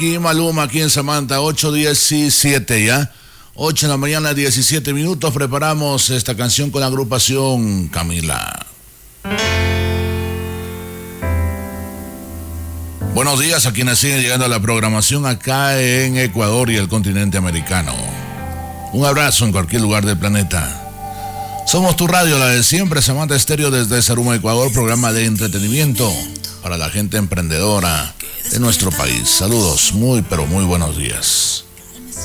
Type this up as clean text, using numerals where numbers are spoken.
Y Maluma aquí en Samantha, 8:17 ya. 8 de la mañana, 17 minutos. Preparamos esta canción con la agrupación Camila. Buenos días a quienes siguen llegando a la programación acá en Ecuador y el continente americano. Un abrazo en cualquier lugar del planeta. Somos tu radio, la de siempre, Samantha Estéreo desde Zaruma, Ecuador, programa de entretenimiento para la gente emprendedora de nuestro país. Saludos, muy pero muy buenos días.